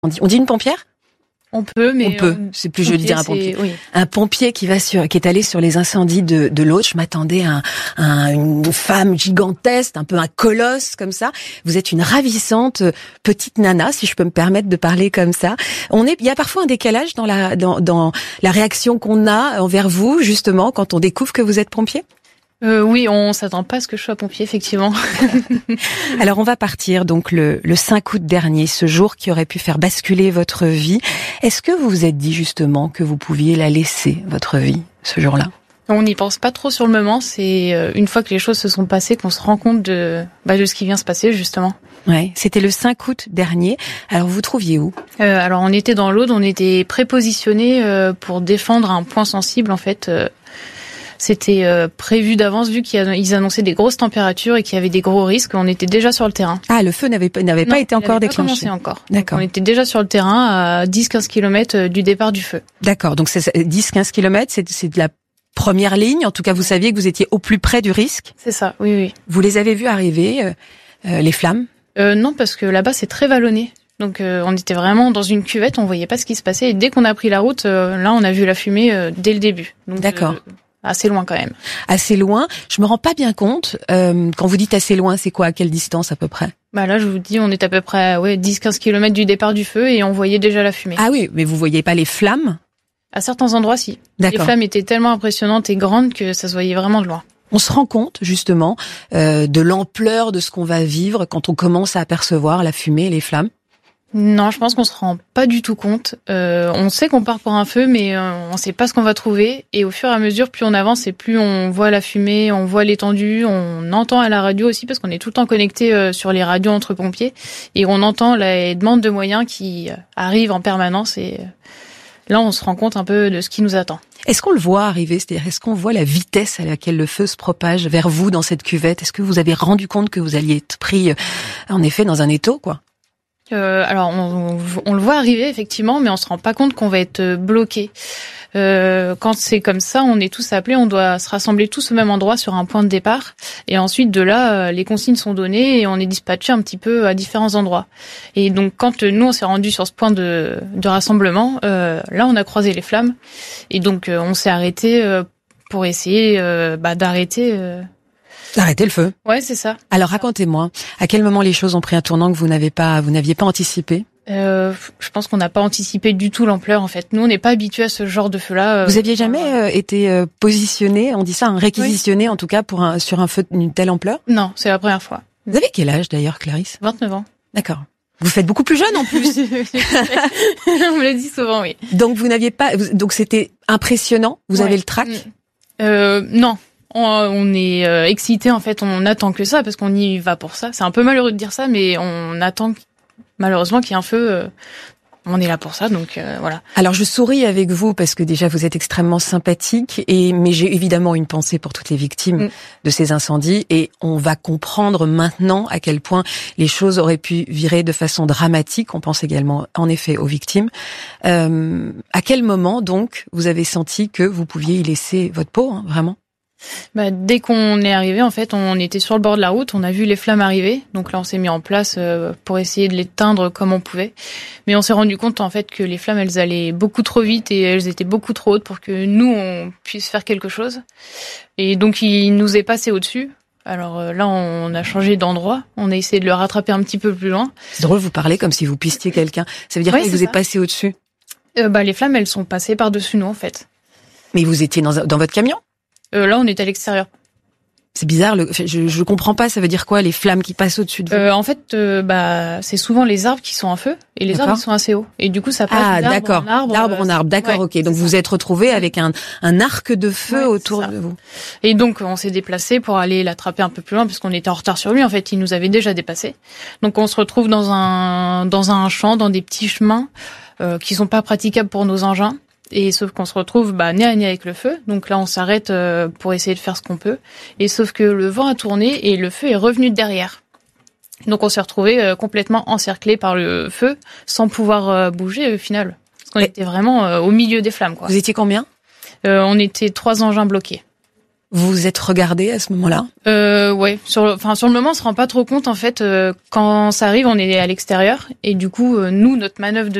On dit une pompière ? On peut, mais... On peut, c'est plus joli de dire un pompier. Oui. Un pompier qui est allé sur les incendies de l'Aude. Je m'attendais à une femme gigantesque, un peu un colosse comme ça. Vous êtes une ravissante petite nana, si je peux me permettre de parler comme ça. Il y a parfois un décalage dans la réaction qu'on a envers vous, justement, quand on découvre que vous êtes pompier ? Oui, on s'attend pas à ce que je sois pompier, effectivement. Alors on va partir donc le 5 août dernier, ce jour qui aurait pu faire basculer votre vie. Est-ce que vous vous êtes dit justement que vous pouviez la laisser, votre vie, ce jour-là ? On n'y pense pas trop sur le moment. C'est une fois que les choses se sont passées qu'on se rend compte de ce qui vient se passer, justement. Ouais, c'était le 5 août dernier. Alors vous trouviez où ? Alors on était dans l'Aude, on était prépositionnés pour défendre un point sensible, en fait. C'était prévu d'avance vu qu'ils annonçaient des grosses températures et qu'il y avait des gros risques. On était déjà sur le terrain. Ah, le feu n'avait pas été encore déclenché. Pas encore. D'accord. Donc, on était déjà sur le terrain à 10-15 km du départ du feu. D'accord. Donc 10-15 km, c'est de la première ligne. En tout cas, vous saviez que vous étiez au plus près du risque. C'est ça, oui. Vous les avez vus arriver, les flammes ? Non, parce que là-bas, c'est très vallonné. Donc on était vraiment dans une cuvette, on voyait pas ce qui se passait. Et dès qu'on a pris la route, là, on a vu la fumée dès le début. Donc, d'accord. Assez loin quand même. Assez loin. Je me rends pas bien compte. Quand vous dites assez loin, c'est quoi ? À quelle distance à peu près ? Là, je vous dis, on est à peu près 10-15 km du départ du feu et on voyait déjà la fumée. Ah oui, mais vous voyez pas les flammes ? À certains endroits, si. D'accord. Les flammes étaient tellement impressionnantes et grandes que ça se voyait vraiment de loin. On se rend compte justement de l'ampleur de ce qu'on va vivre quand on commence à apercevoir la fumée et les flammes ? Non, je pense qu'on se rend pas du tout compte. On sait qu'on part pour un feu, mais on sait pas ce qu'on va trouver. Et au fur et à mesure, plus on avance et plus on voit la fumée, on voit l'étendue, on entend à la radio aussi, parce qu'on est tout le temps connecté sur les radios entre pompiers. Et on entend les demandes de moyens qui arrivent en permanence. Et là, on se rend compte un peu de ce qui nous attend. Est-ce qu'on le voit arriver ? C'est-à-dire, est-ce qu'on voit la vitesse à laquelle le feu se propage vers vous dans cette cuvette ? Est-ce que vous avez rendu compte que vous alliez être pris, en effet, dans un étau, quoi ? Alors on le voit arriver effectivement, mais on se rend pas compte qu'on va être bloqué. Quand c'est comme ça, on est tous appelés, on doit se rassembler tous au même endroit sur un point de départ, et ensuite de là, les consignes sont données et on est dispatché un petit peu à différents endroits. Et donc quand nous on s'est rendu sur ce point de rassemblement, là on a croisé les flammes, et donc on s'est arrêté pour essayer d'arrêter. D'arrêter le feu. Ouais, c'est ça. Alors racontez-moi, à quel moment les choses ont pris un tournant que vous n'aviez pas anticipé ? Je pense qu'on n'a pas anticipé du tout l'ampleur en fait. Nous, on n'est pas habitués à ce genre de feu-là. Vous aviez jamais été positionné, on dit ça, réquisitionné en tout cas sur un feu d'une telle ampleur ? Non, c'est la première fois. Vous avez quel âge d'ailleurs, Clarisse ? 29 ans. D'accord. Vous faites beaucoup plus jeune en plus. On me le dit souvent, oui. Donc vous n'aviez pas, donc c'était impressionnant. Vous avez le trac ? Non. On est excité en fait, on attend que ça parce qu'on y va pour ça. C'est un peu malheureux de dire ça, mais on attend malheureusement qu'il y ait un feu. On est là pour ça, donc voilà. Alors je souris avec vous parce que déjà vous êtes extrêmement sympathique, mais j'ai évidemment une pensée pour toutes les victimes de ces incendies, et on va comprendre maintenant à quel point les choses auraient pu virer de façon dramatique. On pense également en effet aux victimes. À quel moment donc vous avez senti que vous pouviez y laisser votre peau, vraiment ? Dès qu'on est arrivé, en fait, on était sur le bord de la route, on a vu les flammes arriver, donc là on s'est mis en place pour essayer de l'éteindre comme on pouvait. Mais on s'est rendu compte en fait que les flammes elles allaient beaucoup trop vite et elles étaient beaucoup trop hautes pour que nous on puisse faire quelque chose. Et donc il nous est passé au-dessus. Alors là on a changé d'endroit, on a essayé de le rattraper un petit peu plus loin. C'est drôle, vous parlez comme si vous pistiez quelqu'un. Ça veut dire qu'il vous est passé au-dessus ? Les flammes elles sont passées par-dessus nous en fait. Mais vous étiez dans votre camion ? Là, on est à l'extérieur. C'est bizarre, je comprends pas, ça veut dire quoi, les flammes qui passent au-dessus de vous ? En fait, c'est souvent les arbres qui sont en feu, et les arbres ils sont assez hauts. Et du coup, ça passe d'arbre en arbre. D'accord, ok. Donc vous êtes retrouvés avec un arc de feu autour de vous. Et donc, on s'est déplacé pour aller l'attraper un peu plus loin, parce qu'on était en retard sur lui. En fait, il nous avait déjà dépassé. Donc, on se retrouve dans un champ, dans des petits chemins qui sont pas praticables pour nos engins. Et sauf qu'on se retrouve nez à nez avec le feu. Donc là, on s'arrête pour essayer de faire ce qu'on peut. Et sauf que le vent a tourné et le feu est revenu de derrière. Donc on s'est retrouvé complètement encerclé par le feu, sans pouvoir bouger au final. Parce qu'on était vraiment au milieu des flammes, quoi. Vous étiez combien ? On était 3 engins bloqués. Vous êtes regardé à ce moment-là? Ouais. Sur le moment, on se rend pas trop compte en fait. Quand ça arrive, on est à l'extérieur et du coup, nous, notre manœuvre